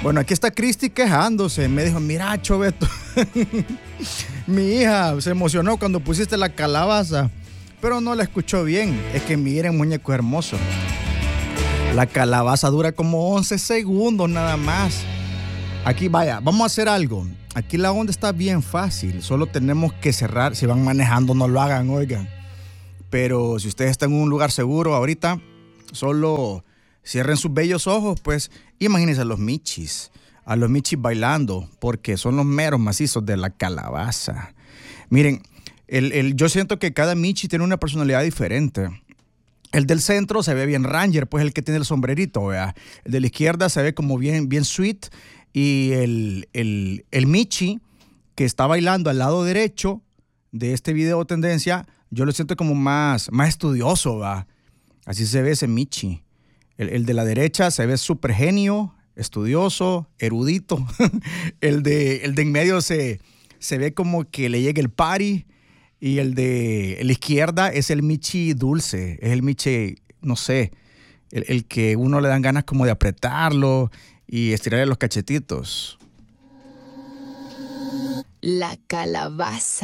Bueno, aquí está Cristi quejándose. Me dijo, mira, Choveto, mi hija se emocionó cuando pusiste la calabaza, pero no la escuchó bien. Es que miren, muñeco hermoso. La calabaza dura como 11 segundos nada más. Aquí, vaya, vamos a hacer algo. Aquí la onda está bien fácil. Solo tenemos que cerrar. Si van manejando, no lo hagan, oigan. Pero si ustedes están en un lugar seguro ahorita, solo cierren sus bellos ojos, pues imagínense a los michis bailando, porque son los meros macizos de la calabaza. Miren, yo siento que cada michi tiene una personalidad diferente. El del centro se ve bien ranger, pues el que tiene el sombrerito, ¿vea? El de la izquierda se ve como bien, bien sweet, y el michi que está bailando al lado derecho de este video tendencia, yo lo siento como más estudioso, ¿va? Así se ve ese michi. El de la derecha se ve súper genio, estudioso, erudito. el de en medio se ve como que le llega el party. Y el de la izquierda es el michi dulce. Es el michi, no sé, el que uno le dan ganas como de apretarlo y estirarle los cachetitos. La calabaza.